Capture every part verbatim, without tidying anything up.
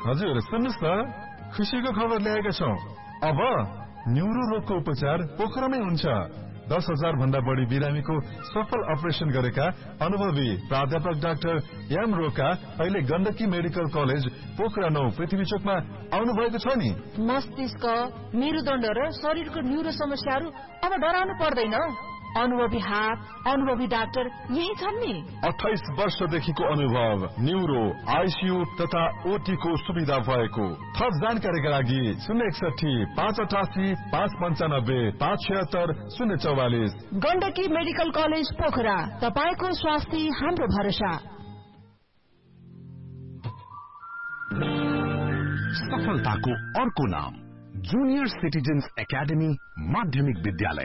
हजुर सुन्नुस् न, खुसीको खबर ल्याएका छौं। अब न्युरो रोगको उपचार पोखरामै हुन्छ। दस हजार भन्दा बढी बिरामीको सफल अपरेशन गरेका अनुभवी प्राध्यापक डाक्टर एम रोका अहिले गण्डकी मेडिकल कलेज पोखरा नौ पृथ्वी चोकमा आउनु भएको छ नि। मस्तिष्क, मेरुदण्ड र शरीरको न्युरो समस्याहरू अब डराउनु पर्दैन। अनुभवी हात, अनुभवी डाक्टर यही छन् नि। अठाइस वर्षदेखिको अनुभव, न्युरो, आइसियू तथा ओटी को सुविधा भएको। थप जानकारीका लागि शून्य एकसठी पाँच अठासी पाँच पञ्चानब्बे पाँच छिहत्तर शून्य चौवालिस। गण्डकी मेडिकल कलेज पोखरा, तपाईको स्वास्थ्य हाम्रो भरोसा। सफलताको अर्को नाम जुनियर सिटिजन्स एकाडेमी माध्यमिक विद्यालय।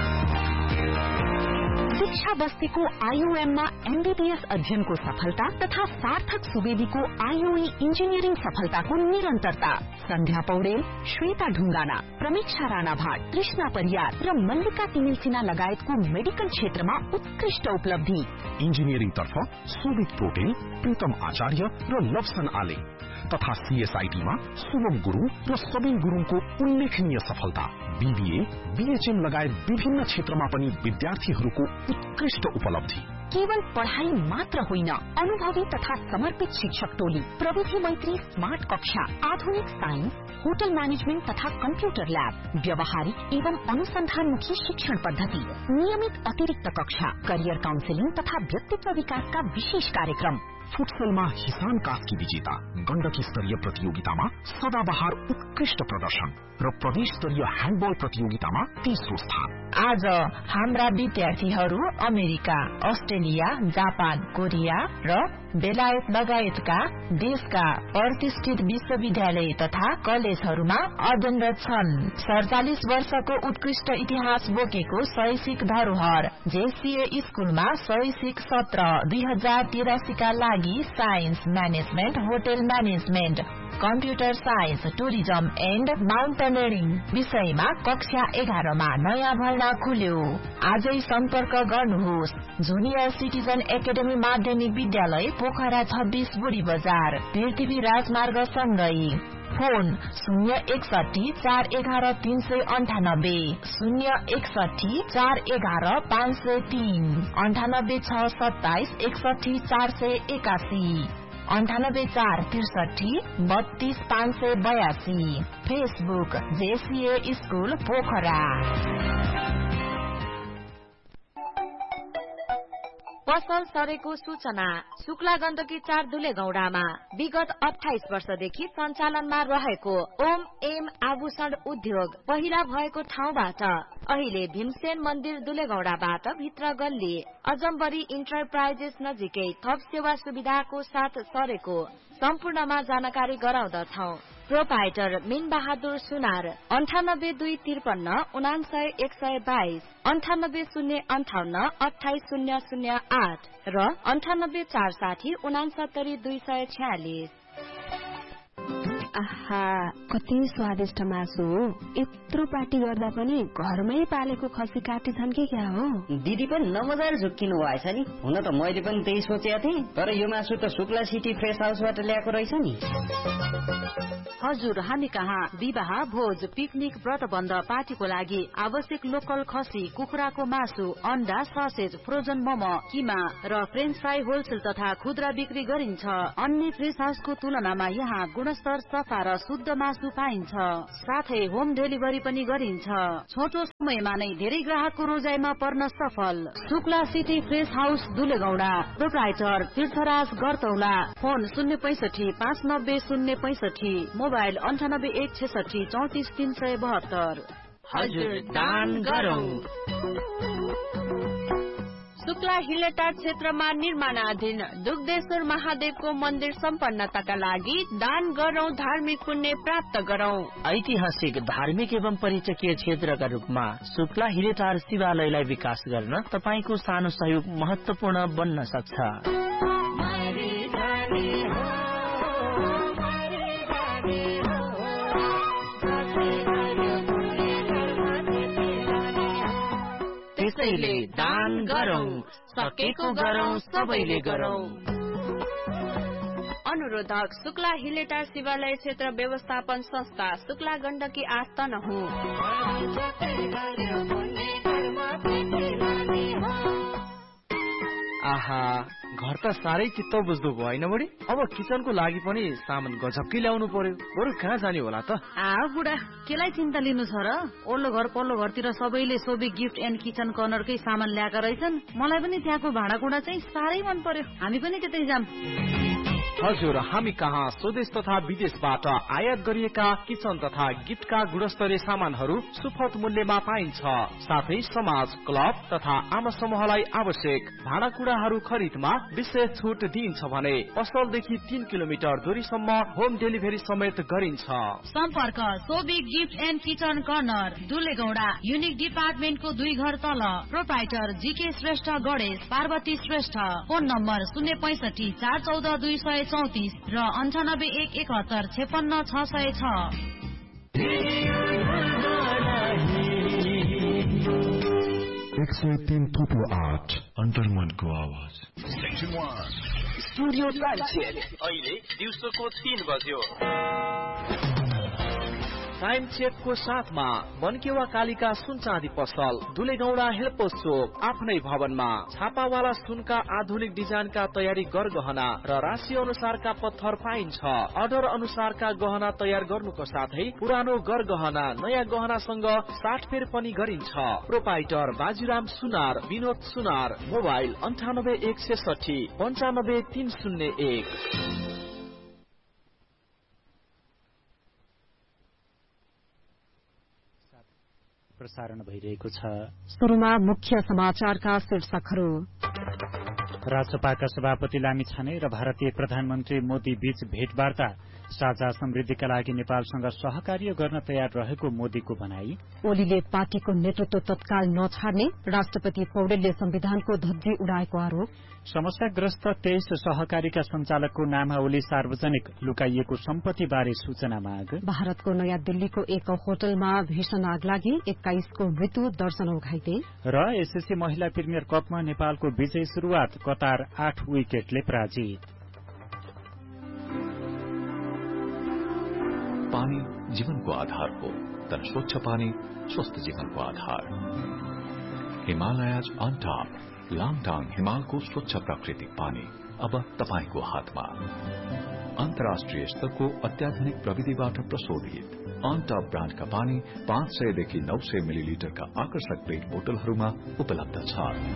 शिक्षा बस्तीको आईओएममा एमबीबीएस अध्ययनको सफलता तथा सार्थक सुवेदीको आईओई इन्जिनियरिङ सफलताको निरन्तरता। सन्ध्या पौडेल, श्वेता ढुङ्गाना, प्रमीक्षा राणा भाट, कृष्णा परियार र मल्लिका तिमिल सिन्हा लगायतको मेडिकल क्षेत्रमा उत्कृष्ट उपलब्धि। इन्जिनियरिङ तर्फ सुमित पोटेल, प्रीतम आचार्य र लवसन आले तथा सीएसआईटीमा सुमन गुरुङ र सबिन गुरुङको उल्लेखनीय सफलता। बीबीए, बीएचएम लगायत विभिन्न क्षेत्रमा पनि विद्यार्थीहरूको उत्कृष्ट उपलब्धि। केवल पढ़ाई मात्र होइन, अनुभवी तथा समर्पित शिक्षक टोली, प्रविधि मैत्री स्मार्ट कक्षा, आधुनिक साइन्स, होटल मैनेजमेंट तथा कंप्यूटर लैब, व्यवहारिक एवं अनुसंधानमुखी शिक्षण पद्धति, नियमित अतिरिक्त कक्षा, करियर काउन्सिलिङ तथा व्यक्तित्व विकासका विशेष कार्यक्रम। फुटसलमा हिसान कास्की विजेता, गण्डकी स्तरीय प्रतियोगितामा सदाबहार उत्कृष्ट प्रदर्शन र प्रदेश स्तरीय ह्यान्डबल प्रतियोगितामा तेस्रो स्थान। आज हाम्रा विद्यार्थीहरू अमेरिका, अस्ट्रेलिया, जापान, कोरिया र बेलायत लगायतका देशका प्रतिष्ठित विश्वविद्यालय तथा कलेजहरूमा अध्ययनरत छन्। सडचालिस वर्षको उत्कृष्ट इतिहास बोकेको शैक्षिक धरोहर जेसीए स्कूलमा शैक्षिक सत्र दुई हजार तिरासीका लागि science, management, hotel management, computer science, tourism and mountaineering विषयमा कक्षा एघारमा नयाँ भर्ना खुल्यो। आजै सम्पर्क गर्नुहोस्। जुनियर सिटिजन एकाडेमी माध्यमिक विद्यालय पोखरा छब्बीस बुढी बजार, पृथ्वी राजमार्ग सँगै। फोन शून्य एकसठी चार एघार तीन सय अन्ठानब्बे, शून्य एकसठी चार एघार पाँच सय तीन, अन्ठानब्बे छ सत्ताइस एकसठी चार सय एकासी, अन्ठानब्बे चार त्रिसठी बत्तीस पाँच सय बयासी। Facebook JCA school Pokhara. पसल सरेको सूचना। शुक्ला गण्डकी चार दुले गौडामा विगत अठाइस वर्षदेखि सञ्चालनमा रहेको ओम एम आभूषण उद्योग पहिला भएको ठाउँबाट अहिले भीमसेन मन्दिर दुलेगौडाबाट भित्र गल्ली अजम्बरी इन्टरप्राइजेस नजिकै थप सेवा सुविधाको साथ सरेको सम्पूर्णमा जानकारी गराउँदछौ। प्रोपाइटर मीन बहादुर सुनार, अन्ठानब्बे दुई त्रिपन्न उनासय एक सय बाइस, अन्ठानब्बे शून्य अन्ठाउन्न अठाइस शून्य शून्य आठ र अन्ठानब्बे चार साठी उनासत्तरी दुई सय छ्यालिस। आहा, कति स्वादिष्ट मासु हो। यत्रो पार्टी गर्दा पनि घरमै पालेको खसी काटी छन् कि क्या हो? दिदी पनि नमजार झुक्किनु भएछ नि। हुन त मैले पनि त्यही सोचेको थिएँ, तर यो मासु त शुक्ला सिटी फ्रेस हाउसबाट ल्याएको रहेछ नि। हजुर, हामी कहाँ विवाह, भोज, पिकनिक, व्रतबन्ध, पार्टीको लागि आवश्यक लोकल खसी, कुखुराको मासु, अन्डा, ससेज, फ्रोजन मोमो, किमा र फ्रेन्च फ्राई होलसेल तथा खुद्रा बिक्री गरिन्छ। अन्य फ्रेस हाउसको तुलनामा यहाँ गुणस्तर, सफा र शुद्ध मासु पाइन्छ। साथै होम डेलिभरी पनि गरिन्छ। छोटो समयमा नै धेरै ग्राहकको रोजाइमा पर्न सफल। Shukla city fresh house दुलेगौडा, proprietor तीर्थराज गरतौला। फोन शून्य पैसठी पाँच नब्बे शून्य पैसठी, मोबाइल अन्ठानब्बे एक छेसठी चौतिस तीन सय बहत्तर। हजुर, दान गरौँ। शुक्ला हिलेटार क्षेत्रमा निर्माणाधीन दुग्धेश्वर महादेवको मन्दिर सम्पन्नताका लागि दान गरौं, धार्मिक पुण्य प्राप्त गरौं। ऐतिहासिक, धार्मिक एवं परिचकीय क्षेत्रका रूपमा शुक्ला हिलेटार शिवालयलाई विकास गर्न तपाईको सानो सहयोग महत्वपूर्ण बन्न सक्छ। त्यसैले दान गरौं, सकेको गरौं, सबैले गरौं। अनुरोधक शुक्ला हिलेटार शिवालय क्षेत्र व्यवस्थापन संस्था शुक्ला गण्डकी आठ तनहुँ। आहा, घर त साह्रै चित्त बुझ्दो भयो होइन बढी। अब किचनको लागि पनि सामान गजबकै ल्याउनु पर्यो। बरु कहाँ जाने होला त? आ बुढा, केलाई चिन्ता लिनु छ र? ओल्लो घर पल्लो घरतिर सबैले सोबी गिफ्ट एन्ड किचन कर्नरकै सामान ल्याएका रहेछन्। मलाई पनि त्यहाँको भाँडाकुँडा चाहिँ साह्रै मन पर्यो। हामी पनि त्यतै जाम। हजुर, हामी कहाँ स्वदेश तथा विदेशबाट आयात गरिएका किचन तथा गिफ्टका गुणस्तरीय सामानहरू सुपथ मूल्यमा पाइन्छ। साथै समाज, क्लब तथा आमा समूहलाई आवश्यक भाँडाकुँडाहरू खरिदमा विशेष छुट दिइन्छ भने पसलदेखि तीन किलोमिटर दूरीसम्म होम डेलिभरी समेत गरिन्छ। सम्पर्क Sobi gift and kitchen corner, दुलेगौडा, unique डिपार्टमेन्टको दुई घर तल। Proprietor GK Shrestha Ganesh, Parvati Shrestha. Phone number शून्य पैसठी चार चौध दुई सय चौतिस र अन्ठानब्बे एक एकहत्तर छेपन्न छ सय छ। एक सय तीन थुप्रो आठ अन्तर्मनको आवाज। स्टुडियो अहिले दिउँसोको तीन बज्यो। टाइम चेकको साथमा बनकेवा कालिका सुन चाँदी पसल, दुलेगौडा हेल्पोस चोक, आफ्नै भवनमा छापावाला सुनका आधुनिक डिजाइनका तयारी गरगहना र राशि अनुसारका पत्थर पाइन्छ। अर्डर अनुसारका गहना तयार गर्नुको साथै पुरानो गरगहना नयाँ गहनासँग साटफेर पनि गरिन्छ। प्रोपाइटर बाजीराम सुनार, विनोद सुनार। मोबाइल अन्ठानब्बे एक सैसठी पन्चानब्बे तीन शून्य एक। प्रसारण भइरहेको छ। सुरुमा मुख्य समाचारका शीर्षकहरू। राष्ट्रपाका सभापति लामिछाने र भारतीय प्रधानमन्त्री मोदी बीच भेटवार्ता। साझा समृद्धिका लागि नेपालसँग सहकार्य गर्न तयार रहेको मोदीको भनाई। ओलीले पार्टीको नेतृत्व तत्काल नछाड्ने, राष्ट्रपति पौडेलले संविधानको धज्जी उडाएको आरोप। समस्याग्रस्त तेइस सहकारीका सञ्चालकको नामावली सार्वजनिक, लुकाइएको सम्पत्तिबारे सूचना माग। भारतको नयाँ दिल्लीको एक होटलमा भीषण आग लागि, एक्काइसको मृत्यु, दर्जनौ घाइते। र एसएससी महिला प्रिमियर कपमा नेपालको विजय शुरूआत, कतार आठ विकेटले पराजित। पानी जीवनको आधार हो, तर स्वच्छ पानी स्वस्थ जीवनको आधार। हिमालयज अन टप, लाङटाङ हिमालको स्वच्छ प्राकृतिक पानी अब तपाईको हातमा। अन्तर्राष्ट्रिय स्तरको अत्याधुनिक प्रविधिबाट प्रशोधित अन टप ब्रान्डका पानी पाँच सयदेखि नौ सय मिलिलिटरका आकर्षक पेट बोतलहरूमा उपलब्ध छ।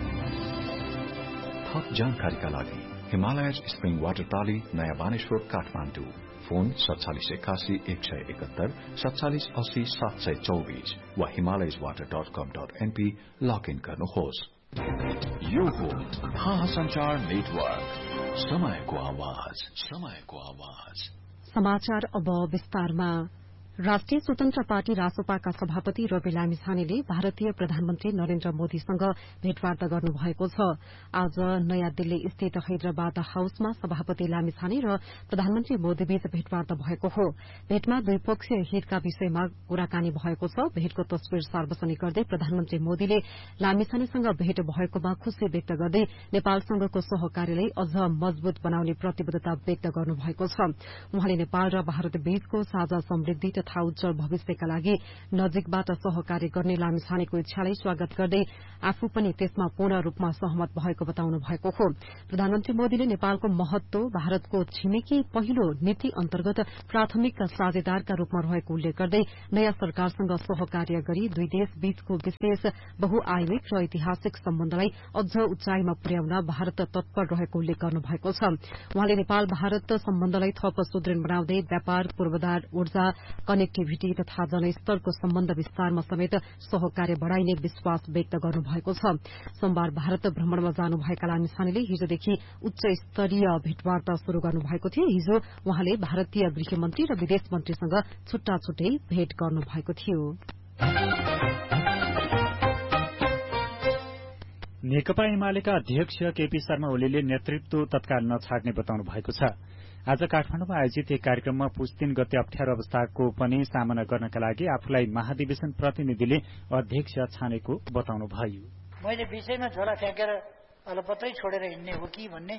थप जानकारीका लागि हिमालयज स्प्रिङ वाटर टाली, नयाँ बानेश्वर, काठमाडौँ। फोन सत्तालिस एकासी एक सय एकहत्तर सत्तालिस अस्सी सात सय चौबिस वा हिमालयज वाटर डट कम डट एनपी लगइन गर्नुहोस्। यो हो संचार नेटवर्क, समयको आवाज, समयको आवाज। समाचार अब विस्तारमा। राष्ट्रिय स्वतन्त्र पार्टी रासोपाका सभापति रवि लामिछानेले भारतीय प्रधानमन्त्री नरेन्द्र मोदीसँग भेटवार्ता गर्नुभएको छ। आज नयाँ दिल्ली स्थित हैदराबाद हाउसमा सभापति लामिछाने र प्रधानमन्त्री मोदीबीच भेटवार्ता भएको हो। भेटमा द्विपक्षीय हितका विषयमा कुराकानी भएको छ। भेटको तस्विर सार्वजनिक गर्दै प्रधानमन्त्री मोदीले लामिछानेसँग भेट भएकोमा खुशी व्यक्त गर्दै नेपालसँगको सहकार्यलाई अझ मजबूत बनाउने प्रतिबद्धता व्यक्त गर्नुभएको छ। उहाँले नेपाल र भारत बीचको साझा समृद्धि तथा उज्जवल भविष्यका लागि नजिकबाट सहकार्य गर्ने लामिछानेको इच्छालाई स्वागत गर्दै आफू पनि त्यसमा पूर्ण रूपमा सहमत भएको बताउनु भएको हो। प्रधानमन्त्री मोदीले नेपालको महत्व भारतको छिमेकी पहिलो नीति अन्तर्गत प्राथमिक साझेदारका रूपमा रहेको उल्लेख गर्दै नयाँ सरकारसँग सहकार्य गरी दुई देश बीचको विशेष बहुआयामिक र ऐतिहासिक सम्बन्धलाई अझ उचाइमा पुर्याउन भारत तत्पर रहेको उल्लेख गर्नुभएको छ। उहाँले नेपाल भारत सम्बन्धलाई थप सुदृढ़ बनाउँदै व्यापार, पूर्वाधार, ऊर्जा, कनेक्टिभिटी तथा जनस्तरको सम्बन्ध विस्तारमा समेत सहकार्य बढ़ाइने विश्वास व्यक्त गर्नुभएको छ। सोमबार भारत भ्रमणमा जानुभएका लामिछानेले हिजोदेखि उच्च स्तरीय भेटवार्ता शुरू गर्नुभएको थियो। हिजो उहाँले भारतीय गृहमन्त्री र विदेश मन्त्रीसँग छुट्टा छुट्टै भेट गर्नुभएको थियो। नेकपा एमालेका अध्यक्ष केपी शर्मा ओलीले नेतृत्व तत्काल नछाड्ने बताउनु भएको छ। आज काठमाडौँमा आयोजित एक कार्यक्रममा पुस तीन गते अप्ठ्यारो अवस्थाको पनि सामना गर्नका लागि आफूलाई महाधिवेशन प्रतिनिधिले अध्यक्ष छानेको बताउनु भयो। मैले विषयमा झोला फ्याँकेर अलपत्रै छोडेर हिँड्ने हो कि भन्ने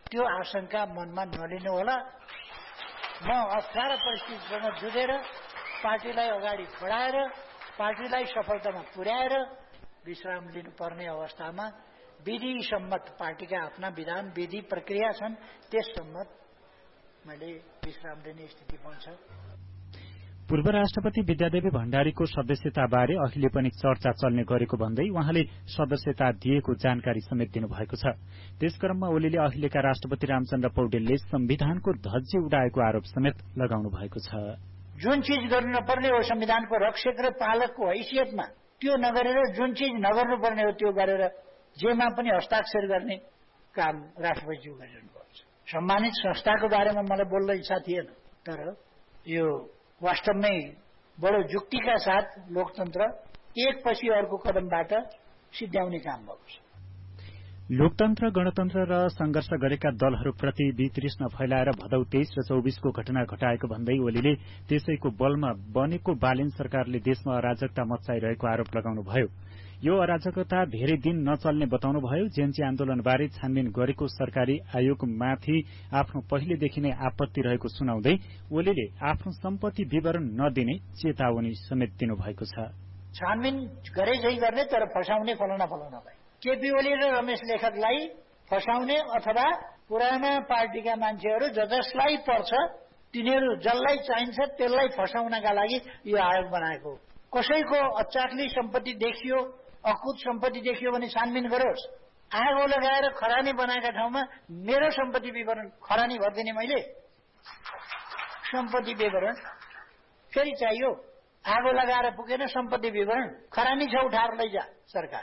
त्यो आशंका मनमा नलिनु होला। म अप्ठ्यारो परिस्थितिसँग जुझेर पार्टीलाई अगाडि बढाएर पार्टीलाई सफलतामा पुर्याएर विश्राम लिनुपर्ने अवस्थामा विधि सम्मत पार्टीका आफ्ना विधान विधि प्रक्रिया छन्, त्यस सम्मत मैले विश्राम लिने स्थिति बन्छ। पूर्व राष्ट्रपति विद्यादेवी भण्डारीको सदस्यताबारे अहिले पनि चर्चा चल्ने गरेको भन्दै उहाँले सदस्यता दिएको जानकारी समेत दिनुभएको छ। त्यसक्रममा ओलीले अहिलेका राष्ट्रपति रामचन्द्र पौडेलले संविधानको धज्जी उडाएको आरोप समेत लगाउनु भएको छ। जुन चीज गर्नु नपर्ने हो संविधानको रक्षक र पालकको हैसियतमा त्यो नगरेर जुन चीज नगर्नुपर्ने हो त्यो गरेर जेमा पनि हस्ताक्षर गर्ने काम राष्ट्रपतिज्यू गरिरहनुभएको छ। सम्मानित संस्थाको बारेमा मलाई बोल्न इच्छा थिएन, तर यो वास्तवमै बडो जुक्तिका साथ लोकतन्त्र एकपछि अर्को कदमबाट सिद्ध्याउने काम भएको छ। लोकतन्त्र गणतन्त्र र संघर्ष गरेका दलहरूप्रति वितृष्ण फैलाएर भदौ तेइस र चौबीसको घटना घटाएको भन्दै ओलीले त्यसैको बलमा बनेको बालेन सरकारले देशमा अराजकता मच्चाइरहेको आरोप लगाउनुभयो। यो अराजकता धेरै दिन नचल्ने बताउनुभयो। जेएनजी आन्दोलनबारे छानबिन गरेको सरकारी आयोगमाथि आफ्नो पहिलेदेखि नै आपत्ति रहेको सुनाउँदै ओलीले आफ्नो सम्पत्ति विवरण नदिने चेतावनी समेत दिनुभएको छ। छानबिन गरे झै गर्ने तर फसाउने फलाउन फलाउनलाई केपी ओली र रमेश लेखकलाई फसाउने अथवा पुराना पार्टीका मान्छेहरू ज जसलाई पर्छ तिनीहरू जसलाई चाहिन्छ त्यसलाई फसाउनका लागि यो आयोग बनाएको। कसैको अचाक्ली सम्पत्ति देखियो, अकुत सम्पत्ति देखियो भने छानबिन गरोस्। आगो लगाएर खरानी बनाएका ठाउँमा मेरो सम्पत्ति विवरण खरानी भर्दिने मैले सम्पत्ति विवरण फेरि चाहियो। आगो लगाएर पुगेन सम्पत्ति विवरण खरानी छ उठाएर लैजा सरकार।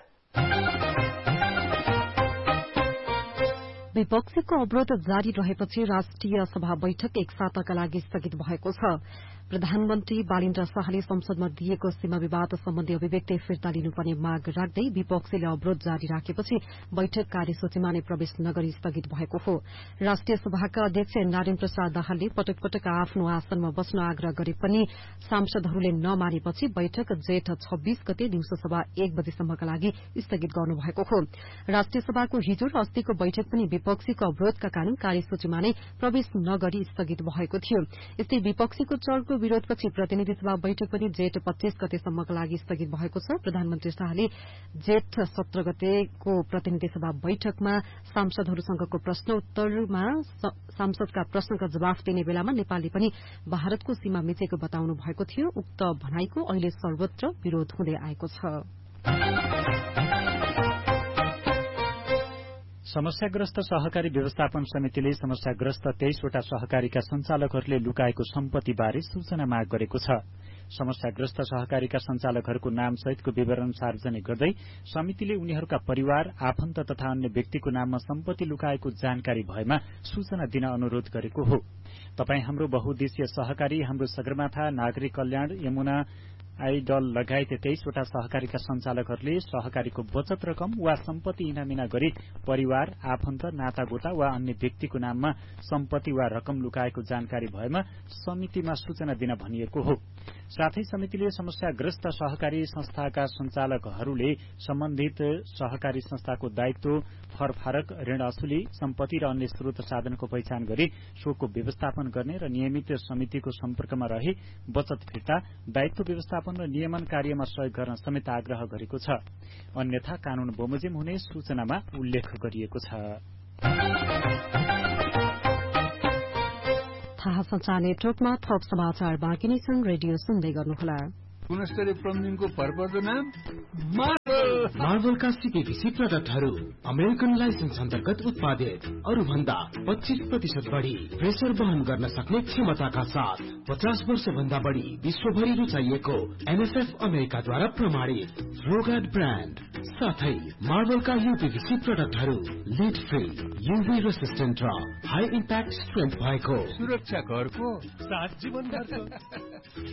विपक्षीको अवरोध जारी रहेपछि राष्ट्रिय सभा बैठक एक साताका लागि स्थगित भएको छ। प्रधानमन्त्री बालिन्द्र शाहले संसदमा दिएको सीमा विवाद सम्बन्धी अभिव्यक्ति फिर्ता लिनुपर्ने माग राख्दै विपक्षीले अवरोध जारी राखेपछि बैठक कार्यसूचीमा नै प्रवेश नगरी स्थगित भएको हो। राष्ट्रिय सभाका अध्यक्ष नारायण प्रसाद दाहालले पटक पटक आफ्नो आसनमा बस्न आग्रह गरे पनि सांसदहरूले नमानेपछि बैठक जेठ छब्बीस गते दिउँसो सभा एक बजेसम्मका लागि स्थगित गर्नुभएको हो। राष्ट्रिय सभाको हिजो र अस्तिको बैठक पनि विपक्षीको अवरोधका कारण कार्यसूचीमा नै प्रवेश नगरी स्थगित भएको थियो। यस्तै विपक्षीको चर्को विरोधपछि प्रतिनिधि सभा बैठक पनि जेठ पच्चीस गतेसम्मका लागि स्थगित भएको छ। प्रधानमन्त्री शाहले जेठ सत्र गतेको प्रतिनिधि सभा बैठकमा सांसदहरूसँगको प्रश्नोत्तरमा सांसदका प्रश्नका जवाफ दिने बेलामा नेपालले पनि भारतको सीमा मिचेको बताउनु भएको थियो। उक्त भनाइको अहिले सर्वत्र विरोध हुँदै आएको छ। समस्याग्रस्त सहकारी व्यवस्थापन समितिले समस्याग्रस्त तेइसवटा सहकारीका सञ्चालकहरूले लुकाएको सम्पत्तिबारे सूचना माग गरेको छ। समस्याग्रस्त सहकारीका सञ्चालकहरूको नाम सहितको विवरण सार्वजनिक गर्दै समितिले उनीहरूका परिवार, आफन्त तथा अन्य व्यक्तिको नाममा सम्पत्ति लुकाएको जानकारी भएमा सूचना दिन अनुरोध गरेको हो। तपाई हाम्रो बहुद्देश्य सहकारी, हाम्रो सगरमाथा, नागरिक कल्याण, यमुना आइडल लगायत तेइसवटा सहकारीका सञ्चालकहरूले सहकारीको बचत रकम वा सम्पत्ति इनामिना गरी परिवार, आफन्त, नातागोता वा अन्य व्यक्तिको नाममा सम्पत्ति वा रकम लुकाएको जानकारी भएमा समितिमा सूचना दिन भनिएको हो। साथै समितिले समस्याग्रस्त सहकारी संस्थाका सञ्चालकहरूले सम्बन्धित सहकारी संस्थाको दायित्व, फरफारक, ऋण असुली, सम्पत्ति र अन्य स्रोत साधनको पहिचान गरी सोको व्यवस्थापन गर्ने र नियमित समितिको सम्पर्कमा रहे बचत फिर्ता, दायित्व व्यवस्थापन र नियमन कार्यमा सहयोग गर्न समेत आग्रह गरेको छ। अन्यथा कानून बमोजिम हुने सूचनामा उल्लेख गरिएको छ। थाहा संचार नेटवर्कमा थप समाचार बाँकी नै छन्। रेडियो सुन्दै गर्नुहोला। गुणस्तरीय प्लम्बिङको भरपर्दो नाम मार्बल। मार्बलका सीपीभीसी प्रडक्टहरू अमेरिकन लाइसेन्स अन्तर्गत उत्पादित, अरू भन्दा पच्चीस प्रतिशत बढी प्रेसर वहन गर्न सक्ने क्षमताका साथ पचास वर्ष भन्दा बढी विश्वभरि रुचाइएको एनएसएफ अमेरिकाद्वारा प्रमाणित रोगार्ड ब्रान्ड, साथै मार्बलका यूपीभीसी प्रडक्टहरू लिड फ्री, यूभी रेसिस्टेन्ट र हाई इम्प्याक्ट स्ट्रेन्थ भएको, सुरक्षा घरको साथ जीवन